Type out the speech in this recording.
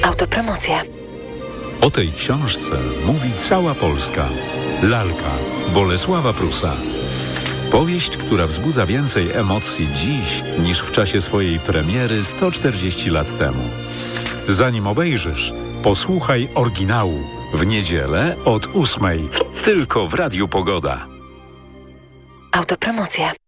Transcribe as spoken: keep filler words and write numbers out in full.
Autopromocja. O tej książce mówi cała Polska. Lalka Bolesława Prusa. Powieść, która wzbudza więcej emocji dziś niż w czasie swojej premiery sto czterdzieści lat temu. Zanim obejrzysz, posłuchaj oryginału w niedzielę od ósmej. Tylko w Radiu Pogoda. Autopromocja.